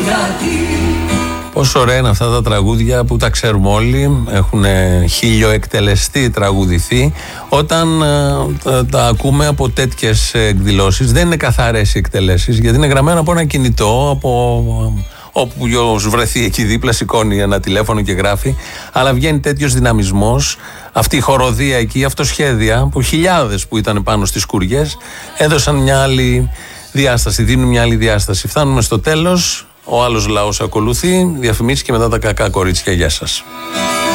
Πόσο ωραία είναι αυτά τα τραγούδια που τα ξέρουμε όλοι, έχουν χιλιοεκτελεστεί, τραγουδηθεί. Όταν τα ακούμε από τέτοιες εκδηλώσεις, δεν είναι καθαρές οι εκτελέσεις, γιατί είναι γραμμένα από ένα κινητό, από όπου ποιος βρεθεί εκεί δίπλα, σηκώνει ένα τηλέφωνο και γράφει. Αλλά βγαίνει τέτοιος δυναμισμός, αυτή η χοροδία εκεί, αυτοσχέδια, που χιλιάδες που ήταν πάνω στις σκουριές έδωσαν μια άλλη διάσταση, δίνουν μια άλλη διάσταση. Φτάνουμε στο τέλος. Ο άλλος λαός ακολουθεί, διαφημίσεις και μετά τα κακά κορίτσια. Γεια σας.